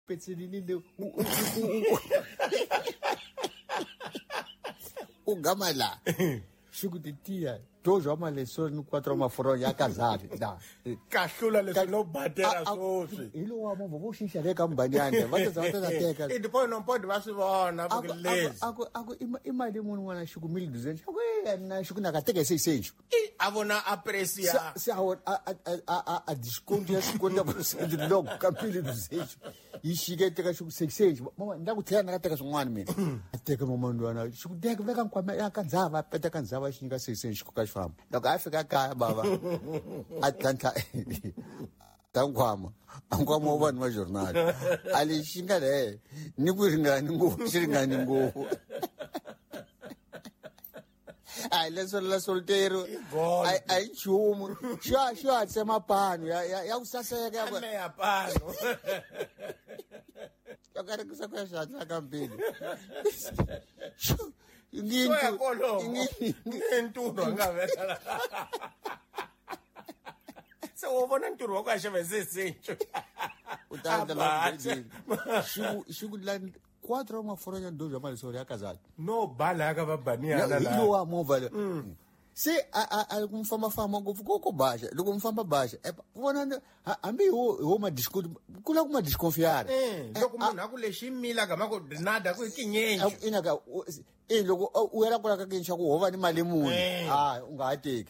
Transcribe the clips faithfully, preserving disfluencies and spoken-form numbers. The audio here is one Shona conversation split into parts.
kupetselile o gama la shukuti tia tojo ama lesoni quattro maforo ya casale da kahlula leswi no batela swoswi ilo wa mo vo shisha le ka mbanyane va ta za ta teka i dipo no podi va swi vona aku vukilezi aku aku imali munhu wana shuku mil duzen aku na shuku na ka teka seisenge a vona aprecia se a a a a discount ya seconda percent log ka mil duzen ishike teka shuku seisenge mama ndakuthela na ka teka swin'wana mina ateka momandu wana shuku teka veka nkwama ya kanzava peta kanzava shinyika seisenge ku ka fam loko a fika kaya baba a tlhantlha tankwama ankwama wa vanhu va journal a lexi xi nga le ni ku ringani ngopfu xi ringani ngopfu a hi leswo la soltero a hi nchumu xo xo hatse mapano ya ya ku saseka ya ya pano ya ka rikisa ku ya xihatla ka mbili Soya kolo ngentulo ngavela so ubona nturo wa kwasha besesentsho utanda la shu shu la quattro maforo ya dojo mali sori ya casale no bala ka babania la la lo wa mova se a a kumfamba famba ngopfu koko basha loko mfamba basha vona hambi ho ho ma disco kula kuma disconfiare eh loko munhu akulexi mila gama ku nada ku kinyenyi ina ka eh loko u era kula ka kensha ku hova ni mali muni ah u nga hateki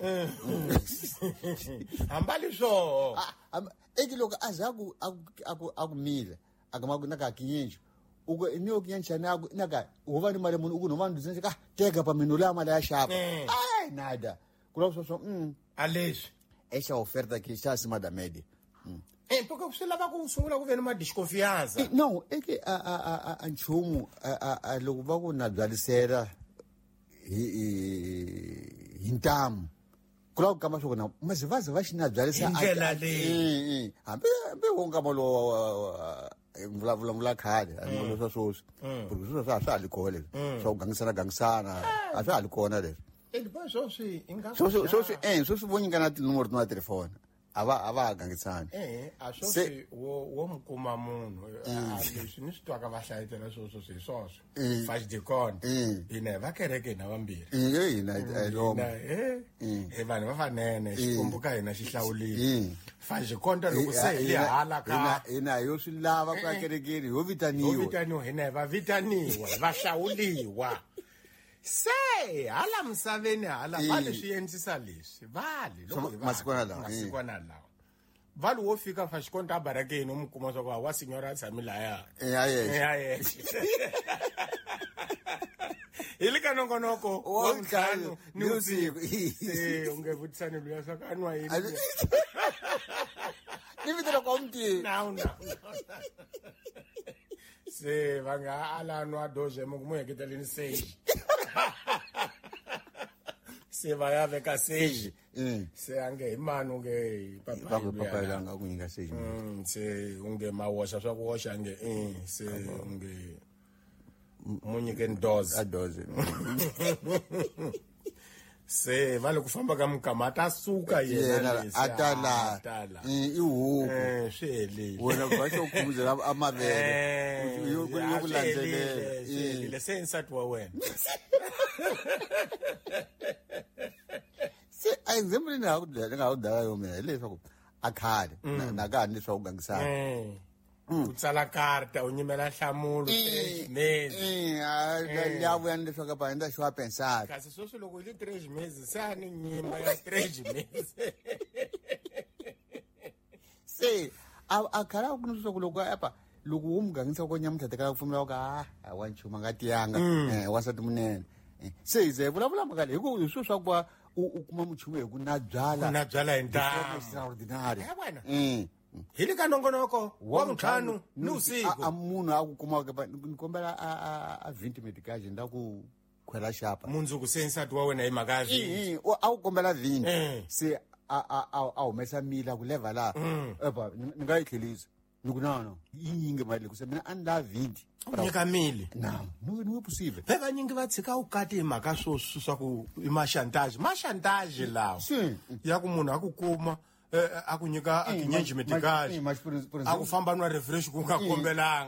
hambali swo eki loko azaku aku akumila agama ku naka kinyenyi uko inyo kinyenyi na naka hova ni mali muni uku no vanhu zinse ka teka pa minu la mali ya shapa ai nada kula so so mm alexi essa oferta que está acima da média eh porque você lava com sungula ku veni ma desconfiança não é que a a a a nchumu a loko va ku na byalisela hi hintamu kula ku kama swo na mazivazi va xina byalisa indlela leyi hambi hambi wonga molo vulavula vula khale molo swa swoswi porque swo swa swa alcohol swo gangisana gangisana a swa alcohol leswi e dipo swoswi inga swoswi swoswi eh swoswi vonyingana tinumero ta telefoni ava ava gangisana eh a swoswi wo wo mukuma munhu leswi ni swi twaka va hlayetela swoswo swi swoswo fast de con ina va kereke na vambirhi eh ina lomo eh eh vanhu va fanene xikumbuka hina xi hlawulile fast con loko se hi hala ka ina ina yo swi lava ku kerekeni yo vitaniwa yo vitaniwa hina va vitaniwa va hlawuliwa se hala misaveni hala vale swi endlisa leswi vale loko masikwana lawa masikwana lawa vale wo fika fa xikonta a barakeni mu kuma swa ku wa signora tshami laya eh aye aye ile ka nongonoko wa mhlanu ni usiku se unge vutisani luya swa kanwa yini ni vitela kwa mti now now se vanga alanwa doje mu mu yeketeleni sei se vaya veka seji se ange imani unge papa papa langa kunyinga seji se unge mawasha swa kuwasha nge eh se unge munyike ndoze a doze se vale kufamba ka mkamata suka yena atala i huku eh shele wena basho khumuzela amavele yokulandzelela le sense to wena se ayizembe na ukudla ngawudala yo mina leswaku akhale nakani leswa ugangisana eh utsala karta unyimela hlamulo tres meses eh ah ya vuya leswaku pa enda xwa pensar kasi sweswi loko ile tres meses sani nyimba ya tres meses se akhala kuniswa loko apa loko umgangisa ko nyamuthatheka kufumela ka ah wanchuma ngati yanga eh wasati munene se ize vulavula makale hikuva swo swa ku u kuma muchumu hi ku na byala na byala hi ntamu extraordinary ya wena hili ka nongonoko wa mtlhanu ni usiku a munhu a ku kuma ni kombela a twenty medication nda ku khwela shapa munzuku sensati wa wena hi makazi eh a ku kombela twenty se a a a humesa mila ku level la eba ni nga yitlhelisa ni ku nana yinyinge mali ku se mina a ni la twenty nyika mili na no no possible ve vanyingi va tshika u kati hi mhaka swo swa ku i mashantage mashantage lawa ya ku munhu a ku kuma a ku nyika a kinyenji medical a ku famba nwa refresh ku nga kombelanga